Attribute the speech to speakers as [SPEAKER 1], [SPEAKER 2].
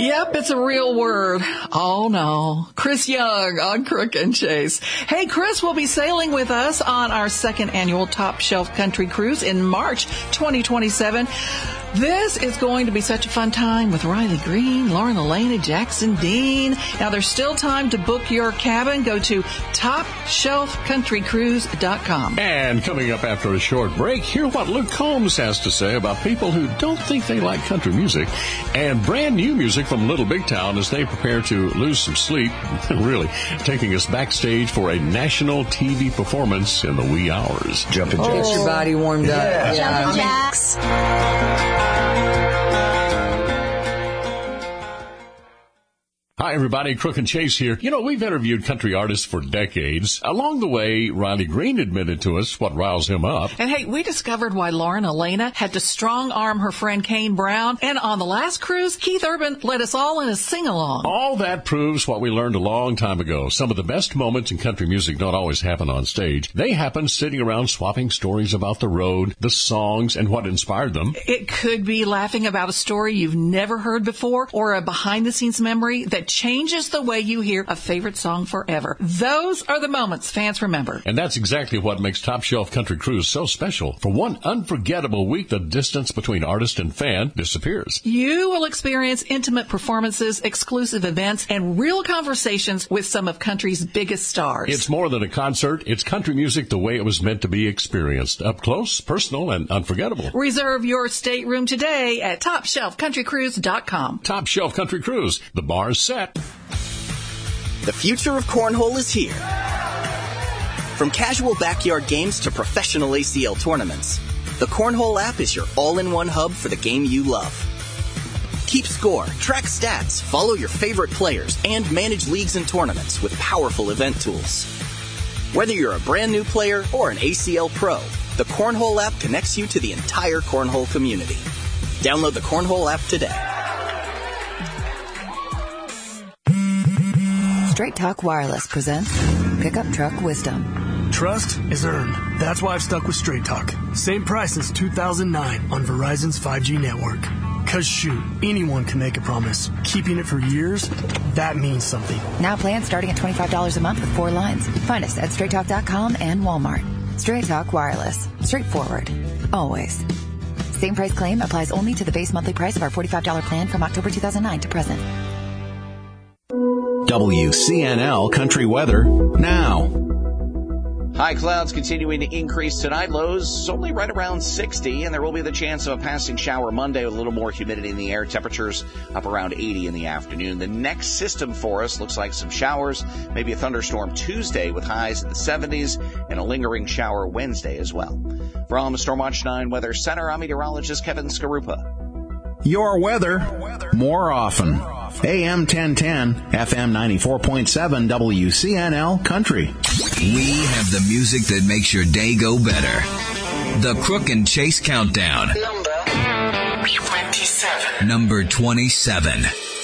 [SPEAKER 1] Yep, it's a real word. Oh, no. Chris Young on Crook and Chase. Hey, Chris will be sailing with us on our second annual Top Shelf Country Cruise in March 2027. This is going to be such a fun time with Riley Green, Lauren Elena, Jackson Dean. Now, there's still time to book your cabin. Go to TopShelfCountryCruise.com.
[SPEAKER 2] And coming up after a short break, hear what Luke Combs has to say about people who don't think they like country music and brand new music from Little Big Town as they prepare to lose some sleep, really taking us backstage for a national TV performance in the wee hours.
[SPEAKER 3] Jumpin' Jacks.
[SPEAKER 4] Get your body warmed up.
[SPEAKER 5] Yeah. Jumpin' Jacks.
[SPEAKER 2] Hi, everybody. Crook and Chase here. You know, we've interviewed country artists for decades. Along the way, Riley Green admitted to us what riles him up.
[SPEAKER 1] And hey, we discovered why Lauren Elena had to strong-arm her friend Kane Brown. And on the last cruise, Keith Urban led us all in a sing-along.
[SPEAKER 2] All that proves what we learned a long time ago. Some of the best moments in country music don't always happen on stage. They happen sitting around swapping stories about the road, the songs, and what inspired them.
[SPEAKER 1] It could be laughing about a story you've never heard before or a behind-the-scenes memory that changes the way you hear a favorite song forever. Those are the moments fans remember.
[SPEAKER 2] And that's exactly what makes Top Shelf Country Cruise so special. For one unforgettable week, the distance between artist and fan disappears.
[SPEAKER 1] You will experience intimate performances, exclusive events, and real conversations with some of country's biggest stars.
[SPEAKER 2] It's more than a concert. It's country music the way it was meant to be experienced. Up close, personal, and unforgettable.
[SPEAKER 1] Reserve your stateroom today at TopShelfCountryCruise.com.
[SPEAKER 2] Top Shelf Country Cruise. The bar's set.
[SPEAKER 6] The future of cornhole is here. From casual backyard games to professional ACL tournaments, the Cornhole app is your all-in-one hub for the game you love. Keep score, track stats, follow your favorite players, and manage leagues and tournaments with powerful event tools. Whether you're a brand new player or an ACL pro, the Cornhole app connects you to the entire cornhole community. Download the Cornhole app today.
[SPEAKER 7] Straight Talk Wireless presents Pickup Truck Wisdom.
[SPEAKER 8] Trust is earned. That's why I've stuck with Straight Talk. Same price since 2009 on Verizon's 5G network. Cause shoot, anyone can make a promise. Keeping it for years, that means something.
[SPEAKER 7] Now plans starting at $25 a month with 4 lines. Find us at StraightTalk.com and Walmart. Straight Talk Wireless. Straightforward. Always. Same price claim applies only to the base monthly price of our $45 plan from October 2009 to present.
[SPEAKER 9] WCNL Country Weather now.
[SPEAKER 10] High clouds continuing to increase tonight. Lows only right around 60, and there will be the chance of a passing shower Monday with a little more humidity in the air. Temperatures up around 80 in the afternoon. The next system for us looks like some showers, maybe a thunderstorm Tuesday with highs in the 70s, and a lingering shower Wednesday as well. From Stormwatch 9 Weather Center, I'm meteorologist Kevin Skarupa.
[SPEAKER 9] Your weather more often. AM 1010, FM 94.7, WCNL Country.
[SPEAKER 11] We have the music that makes your day go better. The Crook and Chase Countdown.
[SPEAKER 12] Number 27.
[SPEAKER 11] Number 27.